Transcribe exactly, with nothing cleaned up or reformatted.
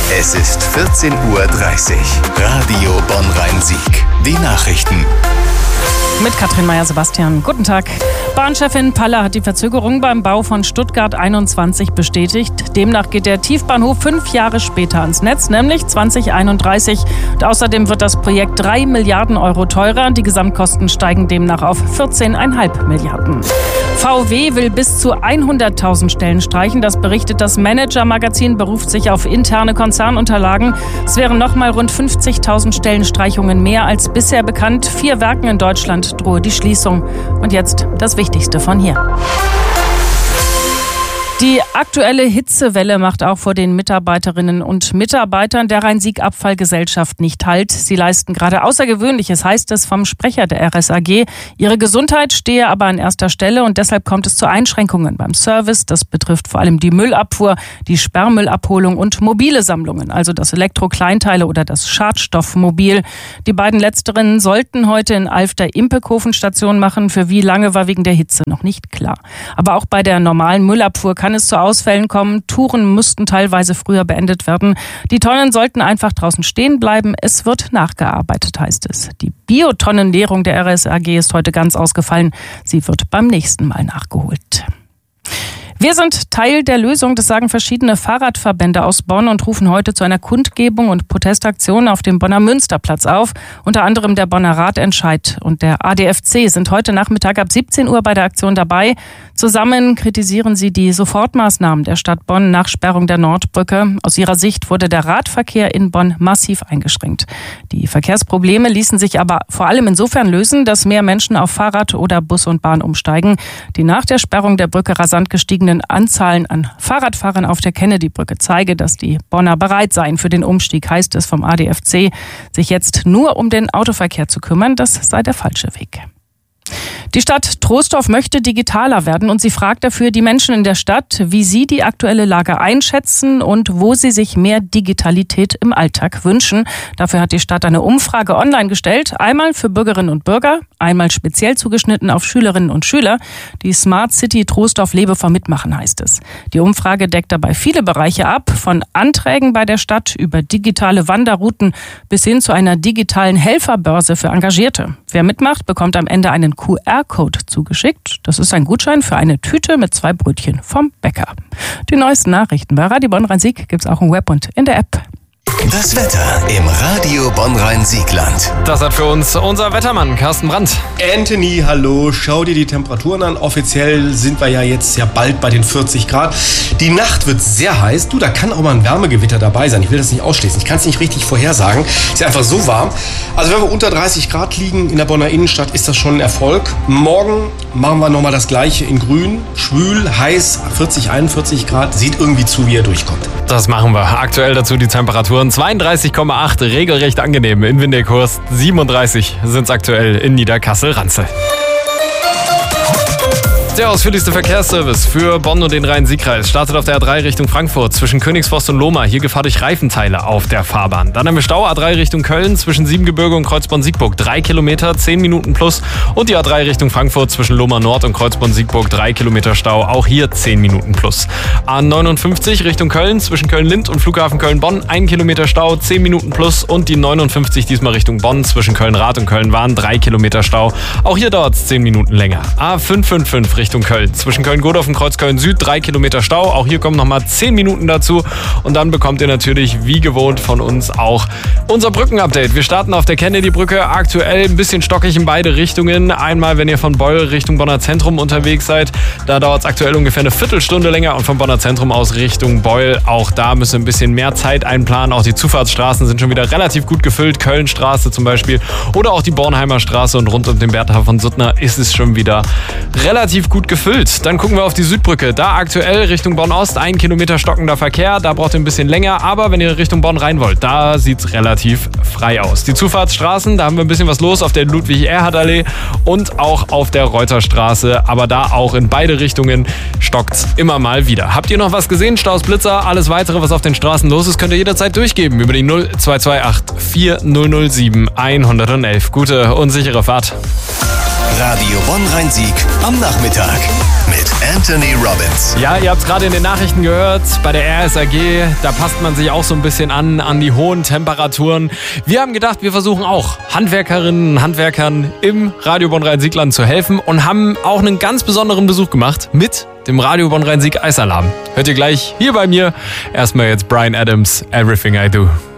Es ist vierzehn Uhr dreißig. Radio Bonn-Rhein-Sieg. Die Nachrichten. Mit Katrin Meyer-Sebastian. Guten Tag. Bahnchefin Palle hat die Verzögerung beim Bau von Stuttgart einundzwanzig bestätigt. Demnach geht der Tiefbahnhof fünf Jahre später ans Netz, nämlich zwanzig einunddreißig. Und außerdem wird das Projekt drei Milliarden Euro teurer. Die Gesamtkosten steigen demnach auf vierzehn Komma fünf Milliarden. V W will bis zu hunderttausend Stellen streichen. Das berichtet das Manager-Magazin, beruft sich auf interne Konzernunterlagen. Es wären nochmal rund fünfzigtausend Stellenstreichungen mehr als bisher bekannt. Vier Werken in Deutschland drohe die Schließung. Und jetzt das Wichtigste von hier. Die aktuelle Hitzewelle macht auch vor den Mitarbeiterinnen und Mitarbeitern der Rhein-Sieg-Abfallgesellschaft nicht Halt. Sie leisten gerade Außergewöhnliches, heißt es vom Sprecher der R S A G. Ihre Gesundheit stehe aber an erster Stelle und deshalb kommt es zu Einschränkungen beim Service. Das betrifft vor allem die Müllabfuhr, die Sperrmüllabholung und mobile Sammlungen, also das Elektro-Kleinteile oder das Schadstoffmobil. Die beiden letzteren sollten heute in Alf der Impekhofen Station machen. Für wie lange war wegen der Hitze noch nicht klar. Aber auch bei der normalen Müllabfuhr kann es zu Ausfällen kommen. Touren mussten teilweise früher beendet werden. Die Tonnen sollten einfach draußen stehen bleiben. Es wird nachgearbeitet, heißt es. Die Biotonnenleerung der R S A G ist heute ganz ausgefallen. Sie wird beim nächsten Mal nachgeholt. Wir sind Teil der Lösung, das sagen verschiedene Fahrradverbände aus Bonn und rufen heute zu einer Kundgebung und Protestaktion auf dem Bonner Münsterplatz auf. Unter anderem der Bonner Radentscheid und der A D F C sind heute Nachmittag ab siebzehn Uhr bei der Aktion dabei. Zusammen kritisieren sie die Sofortmaßnahmen der Stadt Bonn nach Sperrung der Nordbrücke. Aus ihrer Sicht wurde der Radverkehr in Bonn massiv eingeschränkt. Die Verkehrsprobleme ließen sich aber vor allem insofern lösen, dass mehr Menschen auf Fahrrad oder Bus und Bahn umsteigen. Die nach der Sperrung der Brücke rasant gestiegenen Anzahlen an Fahrradfahrern auf der Kennedy-Brücke zeige, dass die Bonner bereit seien für den Umstieg, heißt es vom A D F C. Sich jetzt nur um den Autoverkehr zu kümmern, das sei der falsche Weg. Die Stadt Troisdorf möchte digitaler werden und sie fragt dafür die Menschen in der Stadt, wie sie die aktuelle Lage einschätzen und wo sie sich mehr Digitalität im Alltag wünschen. Dafür hat die Stadt eine Umfrage online gestellt, einmal für Bürgerinnen und Bürger, einmal speziell zugeschnitten auf Schülerinnen und Schüler. Die Smart City Troisdorf lebe vom Mitmachen, heißt es. Die Umfrage deckt dabei viele Bereiche ab, von Anträgen bei der Stadt über digitale Wanderrouten bis hin zu einer digitalen Helferbörse für Engagierte. Wer mitmacht, bekommt am Ende einen Q R-Code zugeschickt. Das ist ein Gutschein für eine Tüte mit zwei Brötchen vom Bäcker. Die neuesten Nachrichten bei Radio Bonn-Rhein-Sieg gibt es auch im Web und in der App. Das Wetter im Radio Bonn-Rhein-Siegland. Das hat für uns unser Wettermann Carsten Brandt. Anthony, hallo. Schau dir die Temperaturen an. Offiziell sind wir ja jetzt ja bald bei den vierzig Grad. Die Nacht wird sehr heiß. Du, da kann auch mal ein Wärmegewitter dabei sein. Ich will das nicht ausschließen. Ich kann es nicht richtig vorhersagen. Ist ja einfach so warm. Also wenn wir unter dreißig Grad liegen in der Bonner Innenstadt, ist das schon ein Erfolg. Morgen machen wir nochmal das Gleiche in grün. Schwül, heiß, vierzig, einundvierzig Grad. Sieht irgendwie zu, wie er durchkommt. Das machen wir. Aktuell dazu die Temperaturen zweiunddreißig Komma acht, regelrecht angenehm. In Windekhorst siebenunddreißig sind es aktuell in Niederkassel-Ranzel. Der ausführlichste Verkehrsservice für Bonn und den Rhein-Sieg-Kreis startet auf der A drei Richtung Frankfurt zwischen Königsforst und Lohmar. Hier Gefahr durch Reifenteile auf der Fahrbahn. Dann haben wir Stau A drei Richtung Köln zwischen Siebengebirge und Kreuzborn-Siegburg. Drei Kilometer, zehn Minuten plus. Und die A drei Richtung Frankfurt zwischen Lohmar Nord und Kreuzborn-Siegburg. Drei Kilometer Stau, auch hier zehn Minuten plus. A neunundfünfzig Richtung Köln zwischen Köln-Lind und Flughafen Köln-Bonn. Ein Kilometer Stau, zehn Minuten plus. Und die neunundfünfzig diesmal Richtung Bonn zwischen Köln-Rath und Köln-Wahn. Drei Kilometer Stau. Auch hier dauert es zehn Minuten länger. A fünfhundertfünfundfünfzig Richtung Köln zwischen Köln-Godorf und Kreuzköln-Süd, drei Kilometer Stau. Auch hier kommen nochmal zehn Minuten dazu. Und dann bekommt ihr natürlich, wie gewohnt von uns, auch unser Brückenupdate. Wir starten auf der Kennedy-Brücke. Aktuell ein bisschen stockig in beide Richtungen. Einmal, wenn ihr von Beul Richtung Bonner Zentrum unterwegs seid. Da dauert es aktuell ungefähr eine Viertelstunde länger. Und von Bonner Zentrum aus Richtung Beul. Auch da müsst ihr ein bisschen mehr Zeit einplanen. Auch die Zufahrtsstraßen sind schon wieder relativ gut gefüllt. Kölnstraße zum Beispiel. Oder auch die Bornheimer Straße. Und rund um den Bertha von Suttner ist es schon wieder relativ gut gefüllt. Dann gucken wir auf die Südbrücke. Da aktuell Richtung Bonn-Ost ein Kilometer stockender Verkehr. Da braucht ihr ein bisschen länger. Aber wenn ihr Richtung Bonn rein wollt, da sieht es relativ frei aus. Die Zufahrtsstraßen, da haben wir ein bisschen was los auf der Ludwig-Erhard-Allee und auch auf der Reuterstraße. Aber da auch in beide Richtungen stockt es immer mal wieder. Habt ihr noch was gesehen? Staus, Blitzer, alles weitere, was auf den Straßen los ist, könnt ihr jederzeit durchgeben über die null zwei zwei acht vier null null sieben eins null eins. Gute und sichere Fahrt. Radio Bonn-Rhein-Sieg am Nachmittag mit Anthony Robbins. Ja, ihr habt es gerade in den Nachrichten gehört, bei der R S A G, da passt man sich auch so ein bisschen an, an die hohen Temperaturen. Wir haben gedacht, wir versuchen auch Handwerkerinnen und Handwerkern im Radio Bonn-Rhein-Siegland zu helfen und haben auch einen ganz besonderen Besuch gemacht mit dem Radio Bonn-Rhein-Sieg Eisalarm. Hört ihr gleich hier bei mir. Erstmal jetzt Bryan Adams, Everything I Do.